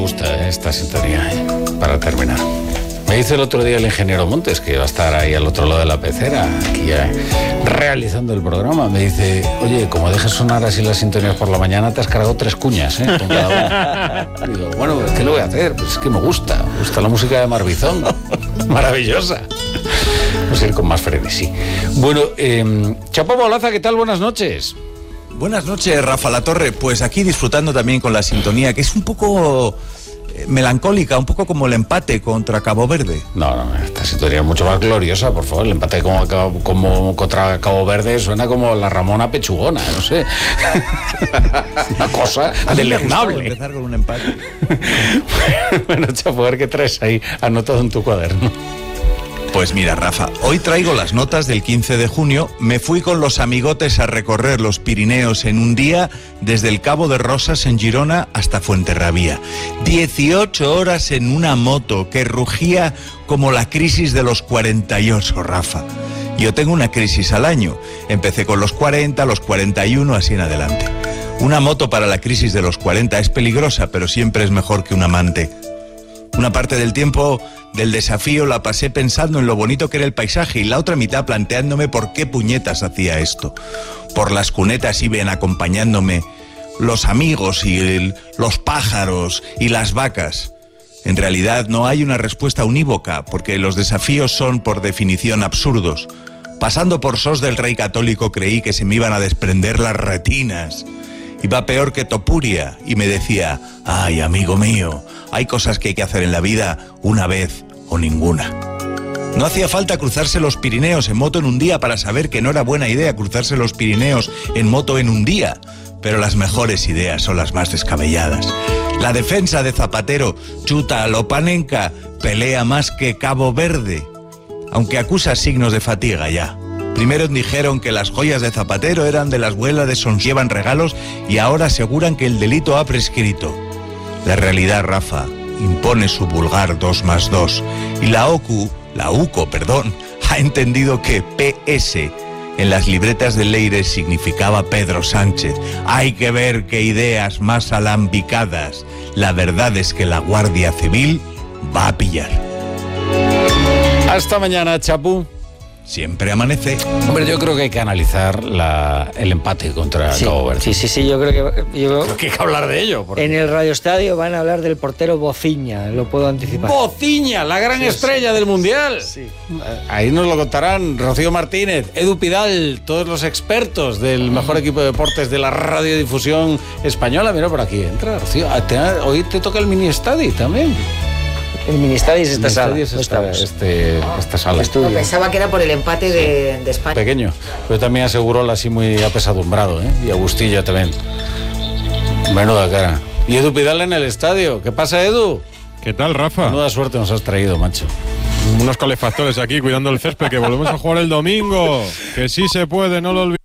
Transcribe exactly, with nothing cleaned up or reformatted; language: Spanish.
Me gusta esta sintonía, ¿eh? Para terminar. Me dice el otro día el ingeniero Montes, que va a estar ahí al otro lado de la pecera, aquí ya realizando el programa. Me dice, oye, como dejes sonar así las sintonías por la mañana, te has cargado tres cuñas, ¿eh? Con cada una. Digo, bueno, ¿qué le voy a hacer? Pues es que me gusta, me gusta la música de Marbizón. Maravillosa. Vamos a ir con más frenesí. Bueno, eh, Chapo Bolaza, ¿qué tal? Buenas noches. Buenas noches, Rafa Latorre. Pues aquí disfrutando también con la sintonía, que es un poco melancólica, un poco como el empate contra Cabo Verde. No, no, esta sintonía es mucho más gloriosa, por favor. El empate como, como contra Cabo Verde suena como la Ramona Pechugona, no sé. Una cosa deleznable. Empezar con un empate. Bueno, Chapo, a ver qué traes ahí anotado en tu cuaderno. Pues mira, Rafa, hoy traigo las notas del quince de junio. Me fui con los amigotes a recorrer los Pirineos en un día, desde el Cabo de Rosas en Girona hasta Fuenterrabía. dieciocho horas en una moto que rugía como la crisis de los cuarenta y ocho, Rafa. Yo tengo una crisis al año. Empecé con los cuarenta, los cuarenta y uno, así en adelante. Una moto para la crisis de los cuarenta es peligrosa, pero siempre es mejor que un amante. Una parte del tiempo del desafío la pasé pensando en lo bonito que era el paisaje y la otra mitad planteándome por qué puñetas hacía esto. Por las cunetas iban acompañándome los amigos y el, los pájaros y las vacas. En realidad no hay una respuesta unívoca, porque los desafíos son por definición absurdos. Pasando por Sos del Rey Católico creí que se me iban a desprender las retinas. Iba peor que Topuria y me decía, ay, amigo mío, hay cosas que hay que hacer en la vida una vez o ninguna. No hacía falta cruzarse los Pirineos en moto en un día para saber que no era buena idea cruzarse los Pirineos en moto en un día, pero las mejores ideas son las más descabelladas. La defensa de Zapatero, Chuta Lopanenka, pelea más que Cabo Verde, aunque acusa signos de fatiga ya. Primero dijeron que las joyas de Zapatero eran de las abuelas de Sons llevan regalos y ahora aseguran que el delito ha prescrito. La realidad, Rafa, impone su vulgar dos más dos y la O C U, la U C O, perdón, ha entendido que P S en las libretas de Leire significaba Pedro Sánchez. Hay que ver qué ideas más alambicadas. La verdad es que la Guardia Civil va a pillar. Hasta mañana, Chapu. Siempre amanece. Hombre, yo creo que hay que analizar la, el empate contra sí, Cabo Verde. Sí, sí, sí, yo creo que... Yo, creo que hay que hablar de ello. Porque... En el Radio Estadio van a hablar del portero Bociña, lo puedo anticipar. ¡Bociña, la gran sí, estrella sí. del Mundial! Sí. Ahí nos lo contarán Rocío Martínez, Edu Pidal, todos los expertos del mejor equipo de deportes de la radiodifusión española. Mira, por aquí entra, Rocío. Hoy te toca el mini estadio también. El Ministadis esta sala. Es esta, este, esta sala. No, pensaba que era por el empate sí. de, de España. Pequeño, pero también aseguró así muy apesadumbrado, ¿eh? Y Agustillo también. Menuda cara. Y Edu Pidal en el estadio. ¿Qué pasa, Edu? ¿Qué tal, Rafa? Menuda suerte nos has traído, macho. Unos calefactores aquí cuidando el césped, que volvemos a jugar el domingo. Que sí se puede, no lo olvides.